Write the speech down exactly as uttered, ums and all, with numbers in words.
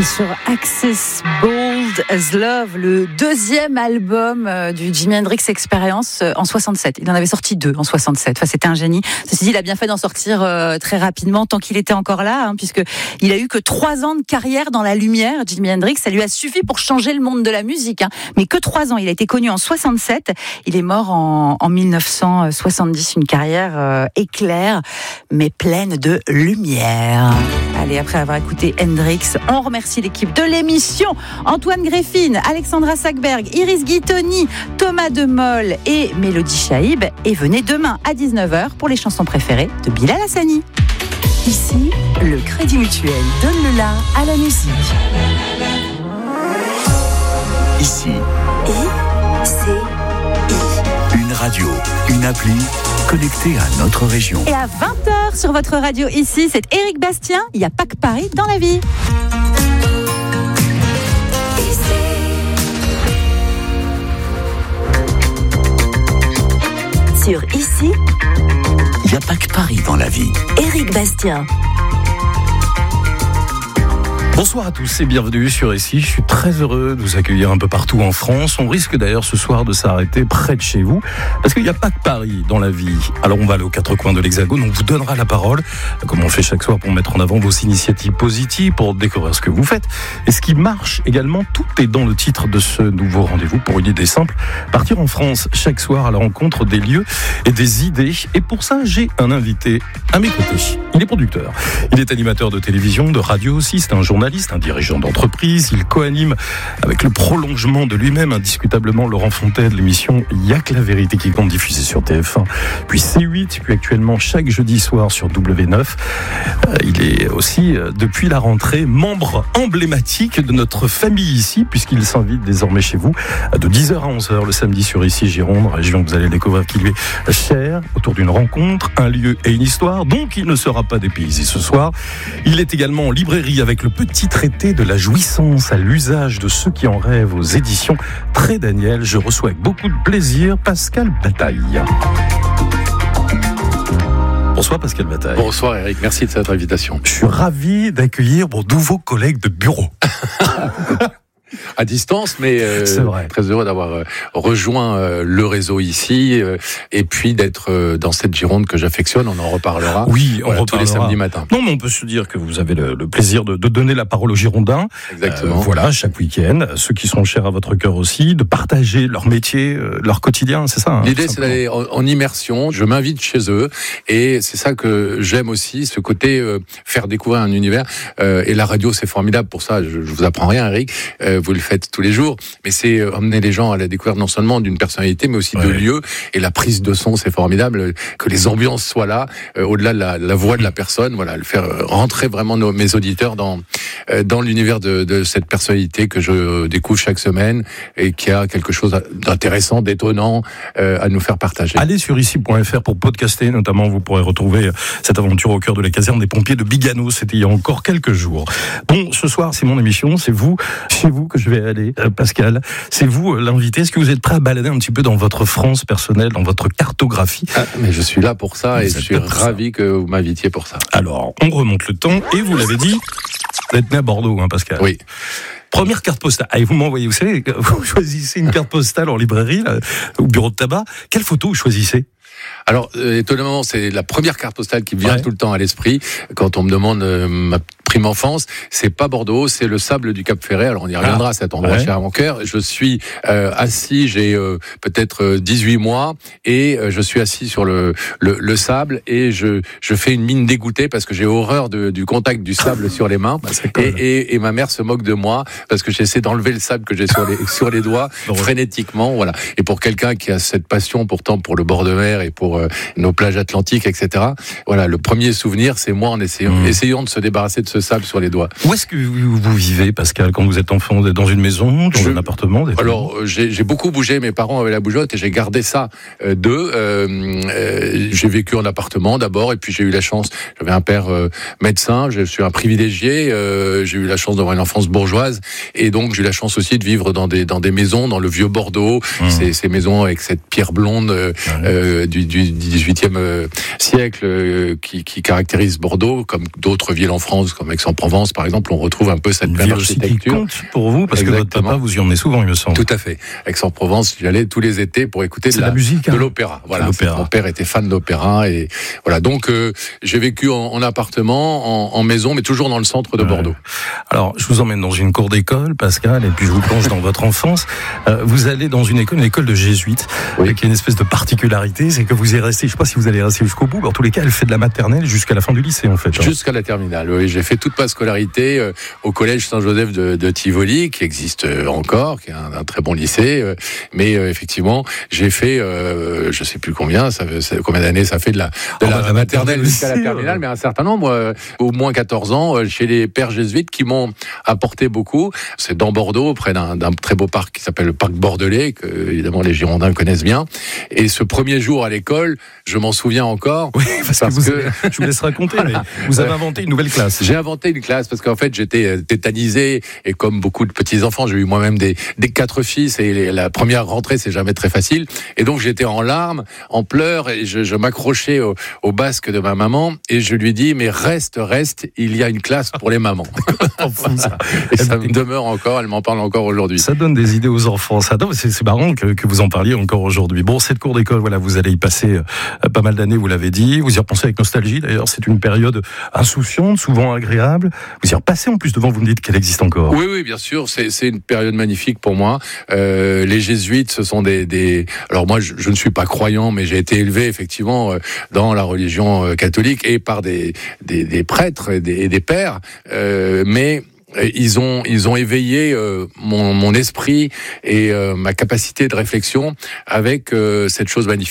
Sur Access Bold as Love, le deuxième album du Jimi Hendrix Experience en soixante-sept. Il en avait sorti deux en soixante-sept. Enfin, c'était un génie. Ceci dit, il a bien fait d'en sortir euh, très rapidement, tant qu'il était encore là, hein, puisque il a eu que trois ans de carrière dans la lumière. Jimi Hendrix, ça lui a suffi pour changer le monde de la musique, hein. Mais que trois ans. Il a été connu en soixante-sept. Il est mort en, en mille neuf cent soixante-dix. Une carrière euh, éclair, mais pleine de lumière. Allez, après avoir écouté Hendrix, on remercie l'équipe de l'émission. Antoine Greffine, Alexandra Sackberg, Iris Guitoni, Thomas Demol et Mélodie Chaïb. Et venez demain à dix-neuf heures pour les chansons préférées de Bilal Hassani. Ici, le Crédit Mutuel donne le la à la musique. Ici. I, C, I. Une radio, une appli connectée à notre région. Et à vingt heures sur votre radio ici, c'est Éric Bastien. Il n'y a pas que Paris dans la vie. Sur Ici, il n'y a pas que Paris dans la vie. Éric Bastien. Bonsoir à tous et bienvenue sur Ici. Je suis très heureux de vous accueillir un peu partout en France. On risque d'ailleurs ce soir de s'arrêter près de chez vous parce qu'il n'y a pas que Paris dans la vie. Alors on va aller aux quatre coins de l'Hexagone. On vous donnera la parole, comme on fait chaque soir pour mettre en avant vos initiatives positives, pour découvrir ce que vous faites. Et ce qui marche également, tout est dans le titre de ce nouveau rendez-vous pour une idée simple. Partir en France chaque soir à la rencontre des lieux et des idées. Et pour ça, j'ai un invité à mes côtés. Il est producteur. Il est animateur de télévision, de radio aussi. C'est un journaliste, un dirigeant d'entreprise. Il co-anime avec le prolongement de lui-même indiscutablement Laurent Fontaine l'émission Y'a que la vérité qui compte, diffusée sur T F un, puis C huit, puis actuellement chaque jeudi soir sur W neuf. Il est aussi depuis la rentrée membre emblématique de notre famille ici, puisqu'il s'invite désormais chez vous de dix heures à onze heures le samedi sur Ici Gironde, région que vous allez découvrir qui lui est chère, autour d'une rencontre, un lieu et une histoire. Donc il ne sera pas dépaysé ce soir. Il est également en librairie avec le petit traité de la jouissance à l'usage de ceux qui en rêvent aux éditions Très Daniel. Je reçois avec beaucoup de plaisir Pascal Bataille. Bonsoir Pascal Bataille. Bonsoir Eric, merci de cette invitation. Je suis ravi d'accueillir mon nouveau collègue de bureau. À distance, mais euh, c'est vrai. Très heureux d'avoir euh, rejoint euh, le réseau ici euh, et puis d'être euh, dans cette Gironde que j'affectionne. On en reparlera. Oui, on voilà, reparlera tous les samedis matins. Non, mais on peut se dire que vous avez le, le plaisir de, de donner la parole aux Girondins. Exactement. Euh, voilà, chaque week-end, ceux qui sont chers à votre cœur aussi, de partager leur métier, euh, leur quotidien, c'est ça. Hein, L'idée, c'est d'aller en, en immersion. Je m'invite chez eux et c'est ça que j'aime aussi, ce côté euh, faire découvrir un univers. Euh, et la radio, c'est formidable pour ça. Je, je vous apprends rien, Eric. Euh, vous le faites tous les jours, mais c'est emmener les gens à la découverte non seulement d'une personnalité, mais aussi ouais. de lieux. Et la prise de son, c'est formidable, que les ambiances soient là, euh, au-delà de la, la voix de la personne. Voilà, le faire rentrer vraiment nos, mes auditeurs dans euh, dans l'univers de, de cette personnalité que je découvre chaque semaine et qui a quelque chose d'intéressant, d'étonnant euh, à nous faire partager. Allez sur ici point f r pour podcaster, notamment vous pourrez retrouver cette aventure au cœur de la caserne des pompiers de Bigano. C'était il y a encore quelques jours. Bon, ce soir, c'est mon émission, c'est vous, chez vous que je vais aller. Pascal, c'est vous l'invité. Est-ce que vous êtes prêt à balader un petit peu dans votre France personnelle, dans votre cartographie? Ah, mais je suis là pour ça vous et je suis ravi ça. que vous m'invitiez pour ça. Alors, on remonte le temps et vous l'avez dit, vous êtes né à Bordeaux, hein, Pascal? Oui. Première carte postale. Allez, vous m'envoyez, vous savez, vous choisissez une carte postale en librairie, là, au bureau de tabac. Quelle photo vous choisissez? Alors, euh, étonnamment, c'est la première carte postale qui me vient ouais. tout le temps à l'esprit quand on me demande euh, ma prime enfance. C'est pas Bordeaux, c'est le sable du Cap Ferret. Alors, on y reviendra, ah. cet endroit ouais. cher à mon cœur. Je suis euh, assis, j'ai euh, peut-être euh, dix-huit mois et euh, je suis assis sur le, le, le sable et je, je fais une mine dégoûtée parce que j'ai horreur de, du contact du sable sur les mains. Bah, et, et, et ma mère se moque de moi parce que j'essaie d'enlever le sable que j'ai sur les, sur les doigts frénétiquement. Voilà. Et pour quelqu'un qui a cette passion pourtant pour le bord de mer et pour euh, nos plages atlantiques, et cetera. Voilà, le premier souvenir, c'est moi en essayant, mmh. essayant de se débarrasser de ce sable sur les doigts. Où est-ce que vous, vous vivez, Pascal, quand vous êtes enfant? Vous êtes dans une maison, dans Je, un appartement? Alors, euh, j'ai, j'ai beaucoup bougé. Mes parents avaient la bougeotte et j'ai gardé ça euh, d'eux. Euh, euh, j'ai vécu en appartement d'abord et puis j'ai eu la chance. J'avais un père euh, médecin. Je suis un privilégié. Euh, j'ai eu la chance d'avoir une enfance bourgeoise et donc j'ai eu la chance aussi de vivre dans des dans des maisons dans le vieux Bordeaux. Mmh. Ces, ces maisons avec cette pierre blonde euh, mmh. euh, du, du dix-huitième siècle euh, qui, qui caractérise Bordeaux, comme d'autres villes en France, comme comme Aix-en-Provence, par exemple, on retrouve un peu cette Une même ville aussi qui architecture. compte pour vous, parce Exactement. que votre papa, vous y emmenez souvent, il me semble. Tout à fait. Aix-en-Provence, j'y allais tous les étés pour écouter de C'est la, la musique, de hein. l'opéra. Voilà. l'opéra. Mon père était fan d'opéra et voilà. Donc euh, j'ai vécu en, en appartement, en, en maison, mais toujours dans le centre de Ouais. Bordeaux. Alors, je vous emmène dans une cour d'école, Pascal, et puis je vous plonge dans votre enfance. Euh, vous allez dans une école, une école de jésuites, Oui. qui a une espèce de particularité, c'est que vous y restez, je sais pas si vous allez rester jusqu'au bout, mais en tous les cas, elle fait de la maternelle jusqu'à la fin du lycée, en fait. hein. Jusqu'à la terminale, oui. J'ai fait toute ma scolarité euh, au collège Saint-Joseph de, de Tivoli, qui existe euh, encore, qui est un, un très bon lycée. euh, mais euh, effectivement, j'ai fait, euh, je sais plus combien, ça, fait- c'est- combien d'années ça fait de la, de Oh, la, bah, la maternelle maternelle jusqu'à la aussi, terminale, euh. mais un certain nombre, euh, au moins quatorze ans, euh, chez les pères jésuites qui m'ont apporté beaucoup. C'est dans Bordeaux, près d'un, d'un très beau parc qui s'appelle le parc bordelais, que évidemment les Girondins connaissent bien. Et ce premier jour à l'école, je m'en souviens encore. Oui, parce, Parce que, vous que- avez- je vous laisse raconter, mais vous avez inventé une nouvelle classe. J'ai inventé une classe parce qu'en fait j'étais euh, tétanisé et comme beaucoup de petits enfants, j'ai eu moi-même des, des quatre fils et les- la première rentrée c'est jamais très facile et donc j'étais en larmes, en pleurs et je, je m'accrochais au, au basque de ma maman et je lui dis mais reste, reste, il y a une classe pour les mamans. Fou, ça. Et ça me demeure encore, elle m'en parle encore aujourd'hui. Ça donne des idées aux enfants. Ça donne, c'est, c'est marrant que, que vous en parliez encore aujourd'hui. Bon, cette cour d'école, voilà, vous allez y passer euh, pas mal d'années, vous l'avez dit. Vous y repensez avec nostalgie. D'ailleurs, c'est une période insouciante, souvent agréable. Vous y repassez en plus devant, vous me dites qu'elle existe encore. Oui, oui, bien sûr. C'est, c'est une période magnifique pour moi. Euh, les jésuites, ce sont des, des... Alors moi, je, je ne suis pas croyant, mais j'ai été élevé effectivement euh, dans la religion euh, catholique et par des, des, des prêtres et des, et des pères. Euh, mais ils ont ils ont éveillé euh, mon, mon esprit et euh, ma capacité de réflexion avec euh, cette chose magnifique.